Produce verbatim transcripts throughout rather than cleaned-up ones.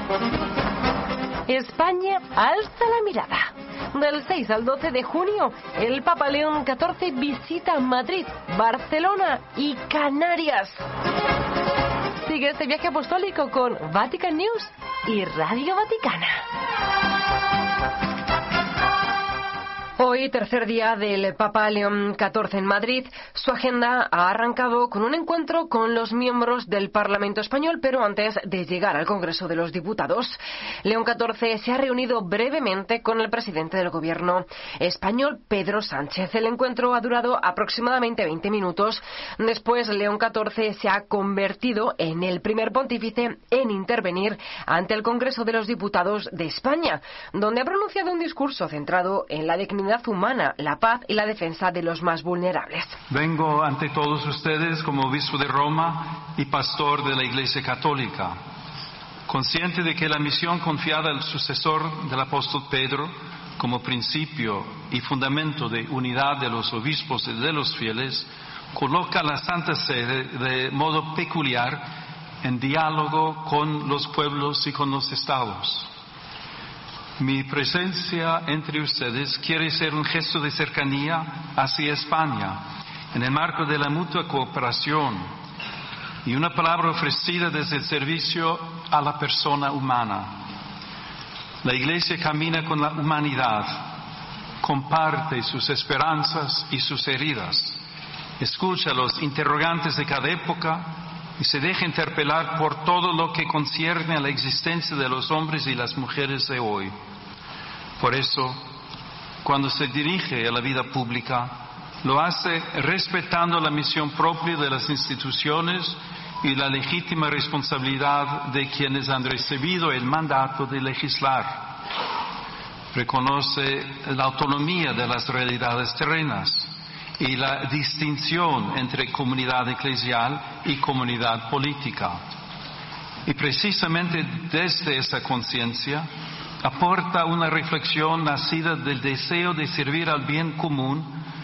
España alza la mirada. Del seis al doce de junio, el Papa León catorce visita Madrid, Barcelona y Canarias. Sigue este viaje apostólico con Vatican News y Radio Vaticana. Hoy, tercer día del Papa León catorce en Madrid, su agenda ha arrancado con un encuentro con los miembros del Parlamento español, pero antes de llegar al Congreso de los Diputados, León catorce se ha reunido brevemente con el presidente del Gobierno español, Pedro Sánchez. El encuentro ha durado aproximadamente veinte minutos. Después, León catorce se ha convertido en el primer pontífice en intervenir ante el Congreso de los Diputados de España, donde ha pronunciado un discurso centrado en la dignidad humana, la paz y la defensa de los más vulnerables. Vengo ante todos ustedes como obispo de Roma y pastor de la Iglesia Católica, consciente de que la misión confiada al sucesor del apóstol Pedro, como principio y fundamento de unidad de los obispos y de los fieles, coloca a la Santa Sede de modo peculiar en diálogo con los pueblos y con los estados. Mi presencia entre ustedes quiere ser un gesto de cercanía hacia España, en el marco de la mutua cooperación, y una palabra ofrecida desde el servicio a la persona humana. La Iglesia camina con la humanidad, comparte sus esperanzas y sus heridas, escucha los interrogantes de cada época y se deja interpelar por todo lo que concierne a la existencia de los hombres y las mujeres de hoy. Por eso, cuando se dirige a la vida pública, lo hace respetando la misión propia de las instituciones y la legítima responsabilidad de quienes han recibido el mandato de legislar. Reconoce la autonomía de las realidades terrenas y la distinción entre comunidad eclesial y comunidad política. Y precisamente desde esa conciencia aporta una reflexión nacida del deseo de servir al bien común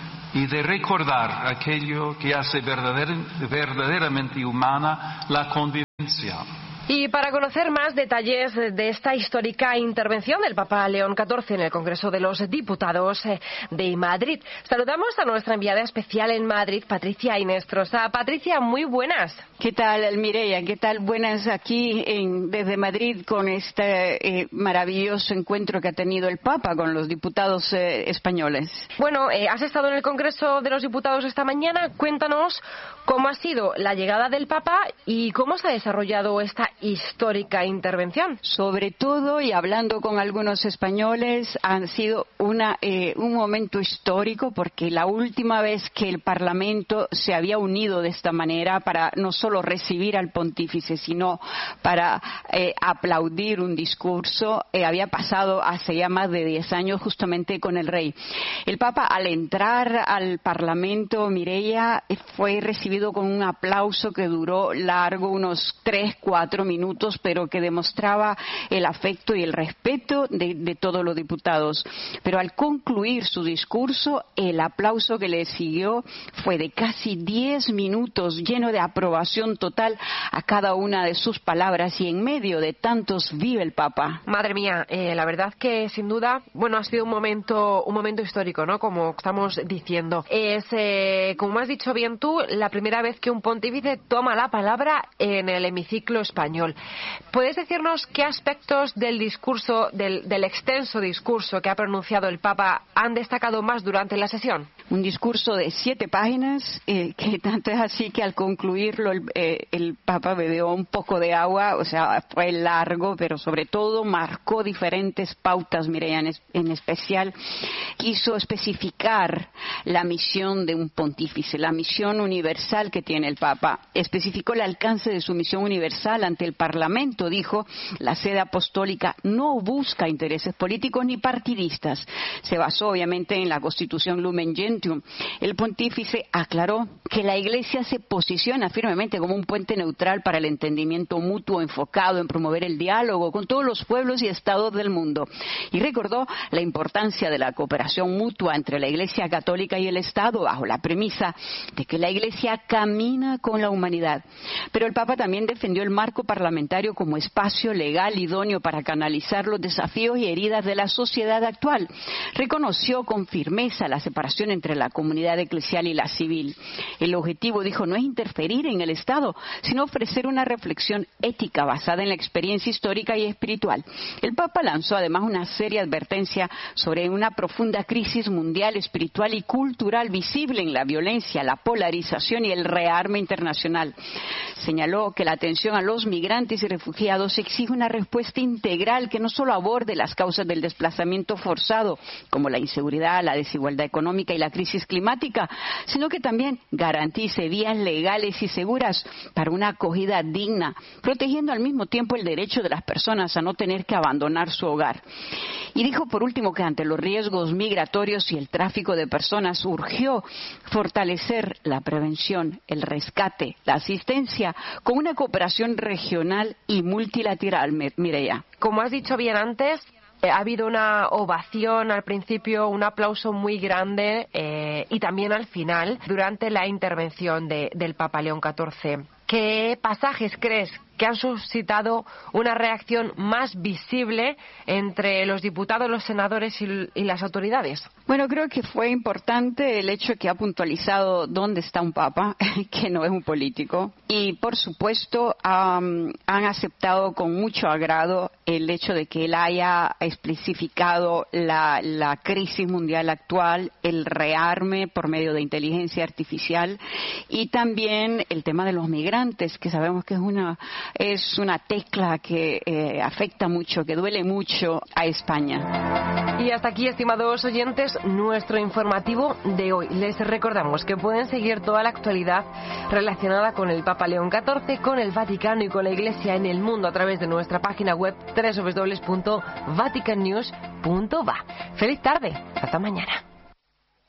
y de recordar aquello que hace verdader, verdaderamente humana la convivencia. Y para conocer más detalles de esta histórica intervención del Papa León catorce en el Congreso de los Diputados de Madrid, saludamos a nuestra enviada especial en Madrid, Patricia Inestrosa. Patricia, muy buenas. ¿Qué tal, Mireia? ¿Qué tal? Buenas aquí en, desde Madrid con este eh, maravilloso encuentro que ha tenido el Papa con los diputados eh, españoles. Bueno, eh, has estado en el Congreso de los Diputados esta mañana. Cuéntanos cómo ha sido la llegada del Papa y cómo se ha desarrollado esta histórica intervención. Sobre todo, y hablando con algunos españoles, ha sido una, eh, un momento histórico porque la última vez que el Parlamento se había unido de esta manera para no solo recibir al pontífice, sino para eh, aplaudir un discurso, eh, había pasado hace ya más de diez años justamente con el rey. El Papa, al entrar al Parlamento, Mireia, fue recibido con un aplauso que duró largo, unos tres, cuatro minutos, pero que demostraba el afecto y el respeto de, de todos los diputados. Pero al concluir su discurso, el aplauso que le siguió fue de casi diez minutos, lleno de aprobación total a cada una de sus palabras, y en medio de tantos vive el Papa. Madre mía, eh, la verdad que sin duda, bueno, ha sido un momento, un momento histórico, ¿no? Como estamos diciendo. Es, eh, como has dicho bien tú, la primera vez que un pontífice toma la palabra en el hemiciclo español. ¿Puedes decirnos qué aspectos del discurso, del, del extenso discurso que ha pronunciado el Papa han destacado más durante la sesión? Un discurso de siete páginas, eh, que tanto es así que al concluirlo el, eh, el Papa bebió un poco de agua, o sea, fue largo, pero sobre todo marcó diferentes pautas. Mireia, en, es, en especial quiso especificar la misión de un pontífice, la misión universal que tiene el Papa. Especificó el alcance de su misión universal ante el Parlamento. Dijo, la sede apostólica no busca intereses políticos ni partidistas. Se basó obviamente en la Constitución Lumen Gentium. El pontífice aclaró que la Iglesia se posiciona firmemente como un puente neutral para el entendimiento mutuo, enfocado en promover el diálogo con todos los pueblos y estados del mundo. Y recordó la importancia de la cooperación mutua entre la Iglesia Católica y el Estado, bajo la premisa de que la Iglesia camina con la humanidad. Pero el Papa también defendió el marco parlamentario como espacio legal idóneo para canalizar los desafíos y heridas de la sociedad actual. Reconoció con firmeza la separación entre la comunidad eclesial y la civil. El objetivo, dijo, no es interferir en el Estado, sino ofrecer una reflexión ética basada en la experiencia histórica y espiritual. El Papa lanzó además una seria advertencia sobre una profunda crisis mundial, espiritual y cultural visible en la violencia, la polarización y el rearme internacional. Señaló que la atención a los migrantes y refugiados exige una respuesta integral que no solo aborde las causas del desplazamiento forzado, como la inseguridad, la desigualdad económica y la crisis climática, sino que también garantice vías legales y seguras para una acogida digna, protegiendo al mismo tiempo el derecho de las personas a no tener que abandonar su hogar. Y dijo, por último, que ante los riesgos migratorios y el tráfico de personas urgió fortalecer la prevención, el rescate, la asistencia con una cooperación regional y multilateral. Mireia. Como has dicho bien antes, eh, ha habido una ovación al principio, un aplauso muy grande eh, y también al final, durante la intervención de, del Papa León catorce. ¿Qué pasajes crees que han suscitado una reacción más visible entre los diputados, los senadores y, y las autoridades? Bueno, creo que fue importante el hecho que ha puntualizado dónde está un papa, que no es un político, y por supuesto um, han aceptado con mucho agrado el hecho de que él haya especificado la, la crisis mundial actual, el rearme por medio de inteligencia artificial y también el tema de los migrantes, que sabemos que es una es una tecla que eh, afecta mucho, que duele mucho a España. Y hasta aquí, estimados oyentes, nuestro informativo de hoy. Les recordamos que pueden seguir toda la actualidad relacionada con el Papa León catorce, con el Vaticano y con la Iglesia en el mundo a través de nuestra página web doble u doble u doble u punto vatican news punto va. ¡Feliz tarde! ¡Hasta mañana!